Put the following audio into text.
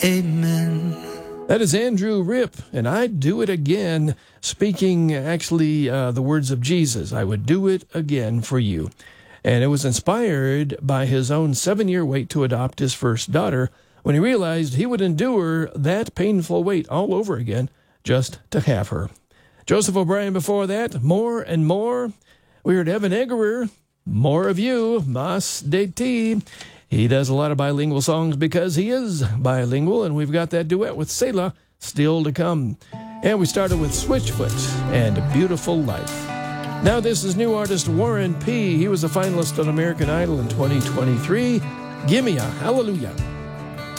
Amen. That is Andrew Ripp, and I'd do it again, speaking actually the words of Jesus. I would do it again for you. And it was inspired by his own 7-year wait to adopt his first daughter when he realized he would endure that painful wait all over again just to have her. Joseph O'Brien before that, More and More. We heard Evan Eggerer, More of You, Mas de Ti. He does a lot of bilingual songs because he is bilingual, and we've got that duet with Selah still to come. And we started with Switchfoot and Beautiful Life. Now this is new artist Warren P. He was a finalist on American Idol in 2023. Gimme a Hallelujah.